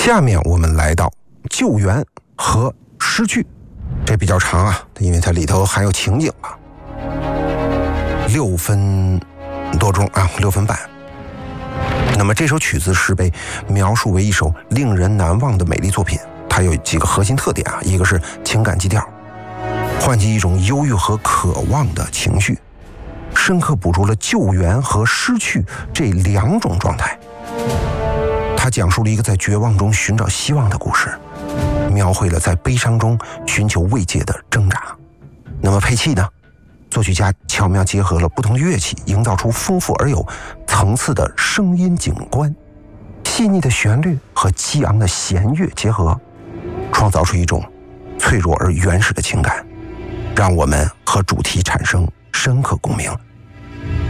下面我们来到救援和失去，这比较长啊，因为它里头还有情景啊。6分多钟啊，6分半。那么这首曲子是被描述为一首令人难忘的美丽作品，它有几个核心特点啊，一个是情感基调，唤起一种忧郁和渴望的情绪，深刻捕捉了救援和失去这2种状态。它讲述了一个在绝望中寻找希望的故事，描绘了在悲伤中寻求慰藉的挣扎。那么配器呢？作曲家巧妙结合了不同的乐器，营造出丰富而有层次的声音景观，细腻的旋律和激昂的弦乐结合，创造出一种脆弱而原始的情感，让我们和主题产生深刻共鸣。